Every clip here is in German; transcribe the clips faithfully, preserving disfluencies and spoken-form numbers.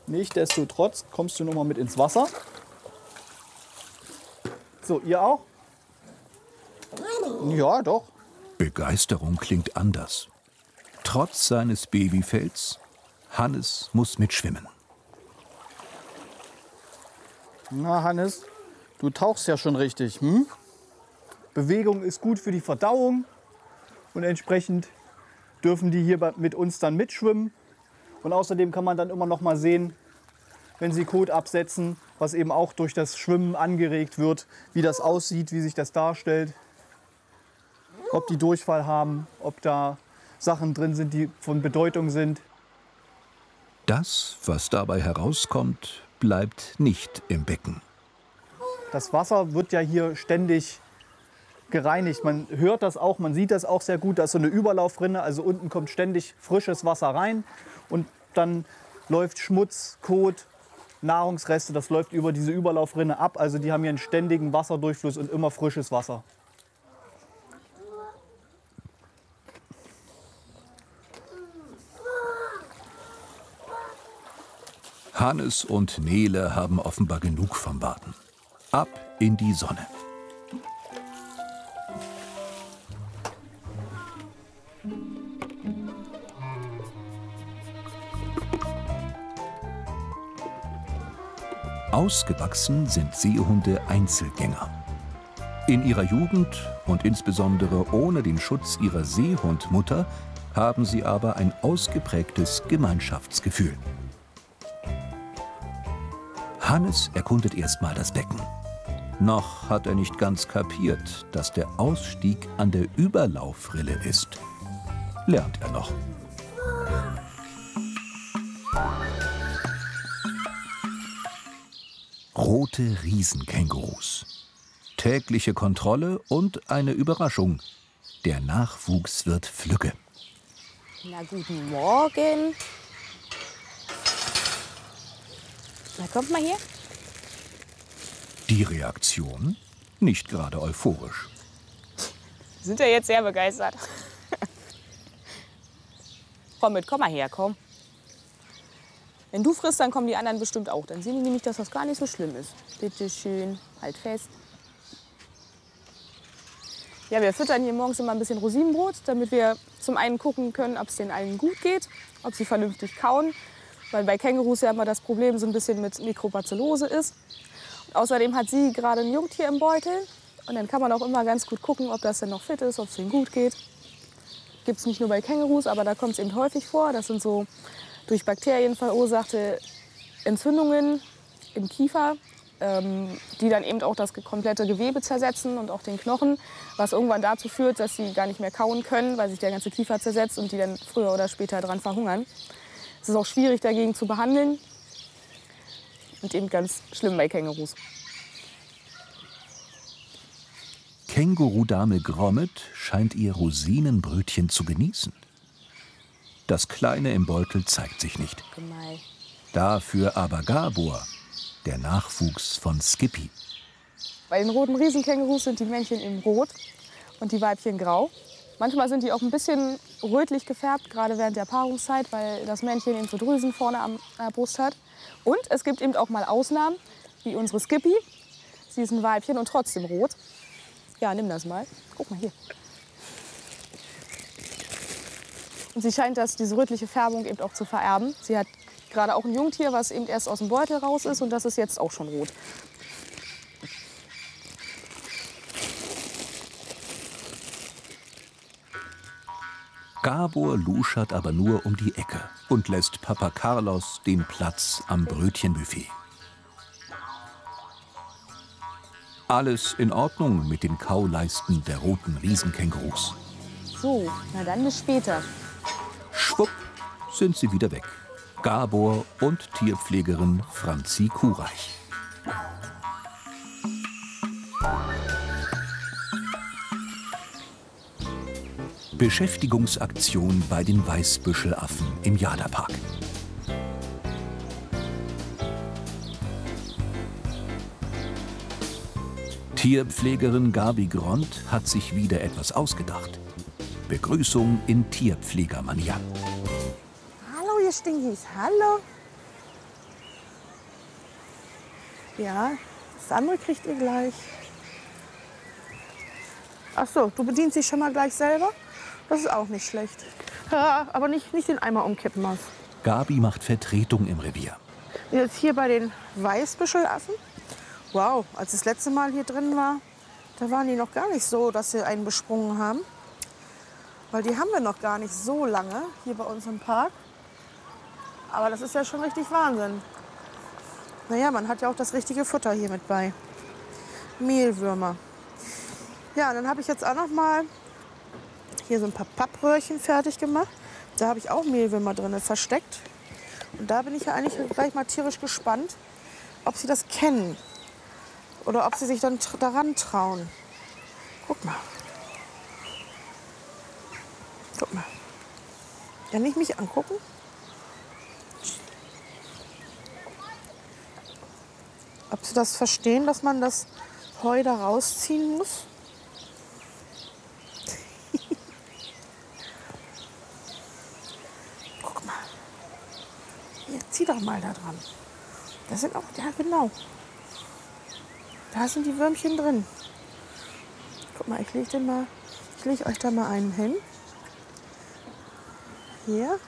Nichtsdestotrotz kommst du noch mal mit ins Wasser. So, ihr auch? Ja, doch. Begeisterung klingt anders. Trotz seines Babyfells, Hannes muss mitschwimmen. Na, Hannes, du tauchst ja schon richtig. Hm? Bewegung ist gut für die Verdauung und entsprechend dürfen die hier mit uns dann mitschwimmen. Und außerdem kann man dann immer noch mal sehen, wenn sie Kot absetzen, was eben auch durch das Schwimmen angeregt wird, wie das aussieht, wie sich das darstellt. Ob die Durchfall haben, ob da Sachen drin sind, die von Bedeutung sind. Das, was dabei herauskommt, bleibt nicht im Becken. Das Wasser wird ja hier ständig gereinigt. Man hört das auch, man sieht das auch sehr gut. Da ist so eine Überlaufrinne, also unten kommt ständig frisches Wasser rein. Und dann läuft Schmutz, Kot, Nahrungsreste, das läuft über diese Überlaufrinne ab. Also die haben hier einen ständigen Wasserdurchfluss und immer frisches Wasser. Hannes und Nele haben offenbar genug vom Baden. Ab in die Sonne. Ausgewachsen sind Seehunde Einzelgänger. In ihrer Jugend und insbesondere ohne den Schutz ihrer Seehundmutter haben sie aber ein ausgeprägtes Gemeinschaftsgefühl. Hannes erkundet erstmal das Becken. Noch hat er nicht ganz kapiert, dass der Ausstieg an der Überlaufrille ist. Lernt er noch. Rote Riesenkängurus. Tägliche Kontrolle und eine Überraschung. Der Nachwuchs wird Flügge. Na, guten Morgen. Na, kommt mal hier. Die Reaktion? Nicht gerade euphorisch. Sind ja jetzt sehr begeistert. Komm mit, komm mal her, komm. Wenn du frisst, dann kommen die anderen bestimmt auch. Dann sehen die nämlich, dass das gar nicht so schlimm ist. Bitte schön, halt fest. Ja, wir füttern hier morgens immer ein bisschen Rosinenbrot, damit wir zum einen gucken können, ob es den allen gut geht, ob sie vernünftig kauen. Weil bei Kängurus ja immer das Problem so ein bisschen mit Mikrobacillose ist. Und außerdem hat sie gerade ein Jungtier im Beutel. Und dann kann man auch immer ganz gut gucken, ob das denn noch fit ist, ob es denen gut geht. Gibt es nicht nur bei Kängurus, aber da kommt es eben häufig vor. Das sind so durch Bakterien verursachte Entzündungen im Kiefer, ähm, die dann eben auch das komplette Gewebe zersetzen und auch den Knochen, was irgendwann dazu führt, dass sie gar nicht mehr kauen können, weil sich der ganze Kiefer zersetzt und die dann früher oder später dran verhungern. Es ist auch schwierig dagegen zu behandeln und eben ganz schlimm bei Kängurus. Kängurudame Grommet scheint ihr Rosinenbrötchen zu genießen. Das Kleine im Beutel zeigt sich nicht. Gemein. Dafür aber Gabor, der Nachwuchs von Skippy. Bei den roten Riesenkängurus sind die Männchen eben rot und die Weibchen grau. Manchmal sind die auch ein bisschen rötlich gefärbt, gerade während der Paarungszeit, weil das Männchen eben so Drüsen vorne am der Brust hat. Und es gibt eben auch mal Ausnahmen, wie unsere Skippy. Sie ist ein Weibchen und trotzdem rot. Ja, nimm das mal. Guck mal hier. Und sie scheint das, diese rötliche Färbung eben auch zu vererben. Sie hat gerade auch ein Jungtier, was eben erst aus dem Beutel raus ist und das ist jetzt auch schon rot. Gabor luschert aber nur um die Ecke und lässt Papa Carlos den Platz am Brötchenbuffet. Alles in Ordnung mit den Kauleisten der roten Riesenkängurus. So, na dann bis später. Schwupp sind sie wieder weg. Gabor und Tierpflegerin Franzi Kureich. Beschäftigungsaktion bei den Weißbüschelaffen im Jadapark. Tierpflegerin Gabi Gront hat sich wieder etwas ausgedacht. Begrüßung in Tierpflegermanier. Hallo, ihr Stinkies, hallo. Ja, das andere kriegt ihr gleich. Ach so, du bedienst dich schon mal gleich selber? Das ist auch nicht schlecht. Ja, aber nicht, nicht den Eimer umkippen, Maus. Gabi macht Vertretung im Revier. Jetzt hier bei den Weißbüschelaffen. Wow, als ich das letzte Mal hier drin war, da waren die noch gar nicht so, dass sie einen besprungen haben. Weil die haben wir noch gar nicht so lange hier bei uns im Park. Aber das ist ja schon richtig Wahnsinn. Naja, man hat ja auch das richtige Futter hier mit bei. Mehlwürmer. Ja, und dann habe ich jetzt auch noch mal hier so ein paar Pappröhrchen fertig gemacht. Da habe ich auch Mehlwürmer drin versteckt. Und da bin ich ja eigentlich gleich mal tierisch gespannt, ob sie das kennen. Oder ob sie sich dann daran trauen. Guck mal. Guck mal. Kann ich mich angucken? Ob sie das verstehen, dass man das Heu da rausziehen muss? Guck mal. Hier, zieh doch mal da dran. Das sind auch, ja genau. Da sind die Würmchen drin. Guck mal, ich lege den mal, ich lege euch da mal einen hin. Hier.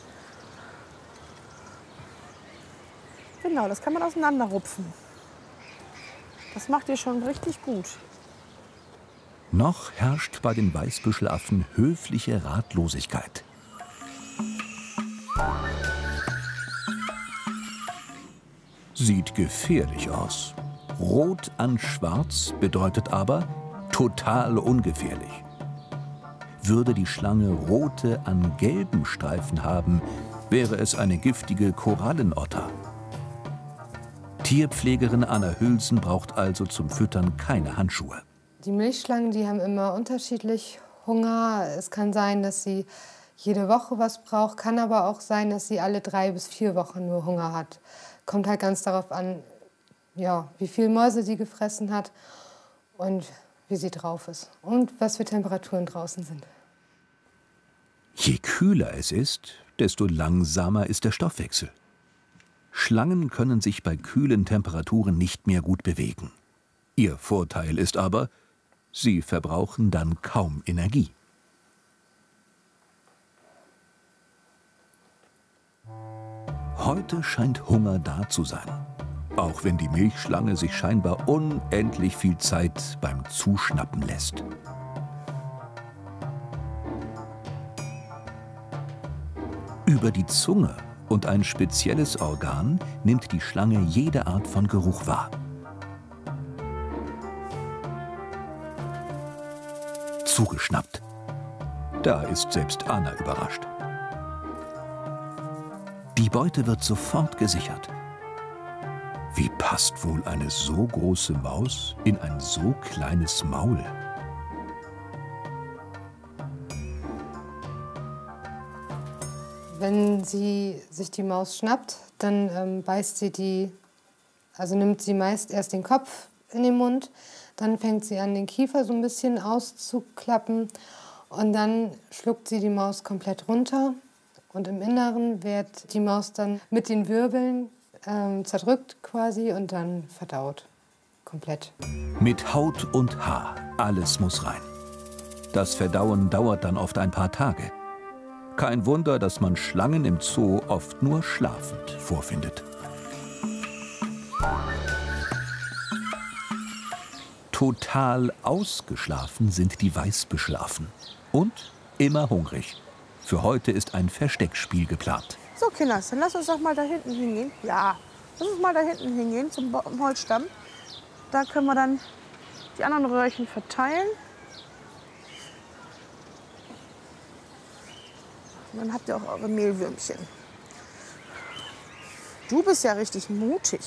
Genau, das kann man auseinanderrupfen. Das macht ihr schon richtig gut. Noch herrscht bei den Weißbüschelaffen höfliche Ratlosigkeit. Sieht gefährlich aus. Rot an schwarz bedeutet aber total ungefährlich. Würde die Schlange rote an gelben Streifen haben, wäre es eine giftige Korallenotter. Tierpflegerin Anna Hülsen braucht also zum Füttern keine Handschuhe. Die Milchschlangen, die haben immer unterschiedlich Hunger. Es kann sein, dass sie jede Woche was braucht, kann aber auch sein, dass sie alle drei bis vier Wochen nur Hunger hat. Kommt halt ganz darauf an, ja, wie viele Mäuse sie gefressen hat und wie sie drauf ist und was für Temperaturen draußen sind. Je kühler es ist, desto langsamer ist der Stoffwechsel. Schlangen können sich bei kühlen Temperaturen nicht mehr gut bewegen. Ihr Vorteil ist aber, sie verbrauchen dann kaum Energie. Heute scheint Hunger da zu sein, auch wenn die Milchschlange sich scheinbar unendlich viel Zeit beim Zuschnappen lässt. Über die Zunge und ein spezielles Organ nimmt die Schlange jede Art von Geruch wahr. Zugeschnappt. Da ist selbst Anna überrascht. Die Beute wird sofort gesichert. Wie passt wohl eine so große Maus in ein so kleines Maul? Wenn sie sich die Maus schnappt, dann ähm, beißt sie die, also nimmt sie meist erst den Kopf in den Mund, dann fängt sie an, den Kiefer so ein bisschen auszuklappen und dann schluckt sie die Maus komplett runter. Und im Inneren wird die Maus dann mit den Wirbeln ähm, zerdrückt quasi und dann verdaut. Komplett. Mit Haut und Haar, alles muss rein. Das Verdauen dauert dann oft ein paar Tage. Kein Wunder, dass man Schlangen im Zoo oft nur schlafend vorfindet. Total ausgeschlafen sind die Weißbüschelaffen. Und immer hungrig. Für heute ist ein Versteckspiel geplant. So, Kinder, dann lass uns doch mal da hinten hingehen. Ja, lass uns mal da hinten hingehen zum Holzstamm. Da können wir dann die anderen Röhrchen verteilen. Und dann habt ihr auch eure Mehlwürmchen. Du bist ja richtig mutig.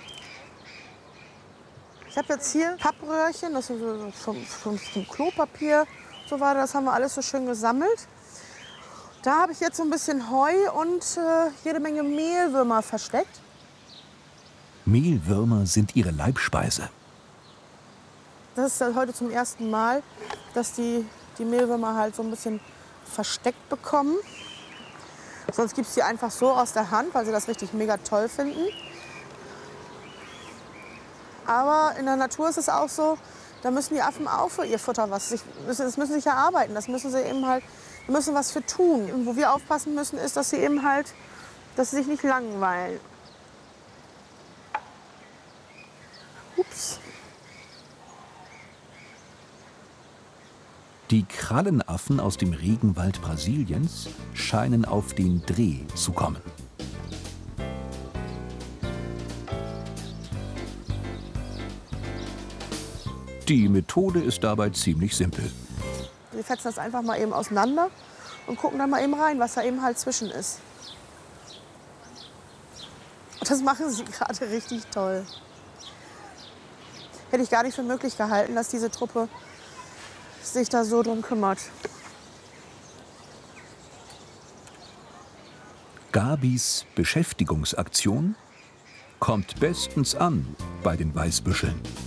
Ich habe jetzt hier Pappröhrchen, das ist so vom, vom, vom Klopapier, so weiter. Das haben wir alles so schön gesammelt. Da habe ich jetzt so ein bisschen Heu und äh, jede Menge Mehlwürmer versteckt. Mehlwürmer sind ihre Leibspeise. Das ist heute zum ersten Mal, dass die, die Mehlwürmer halt so ein bisschen versteckt bekommen. Sonst gibt es die einfach so aus der Hand, weil sie das richtig mega toll finden. Aber in der Natur ist es auch so, da müssen die Affen auch für ihr Futter was. Sich, das müssen sich erarbeiten. Das müssen sie eben halt, müssen was für tun. Und wo wir aufpassen müssen, ist, dass sie eben halt, dass sie sich nicht langweilen. Ups. Die Krallenaffen aus dem Regenwald Brasiliens scheinen auf den Dreh zu kommen. Die Methode ist dabei ziemlich simpel. Wir fetzen das einfach mal eben auseinander und gucken dann mal eben rein, was da eben halt zwischen ist. Und das machen sie gerade richtig toll. Hätte ich gar nicht für möglich gehalten, dass diese Truppe sich da so drum kümmert. Gabis Beschäftigungsaktion kommt bestens an bei den Weißbüscheln.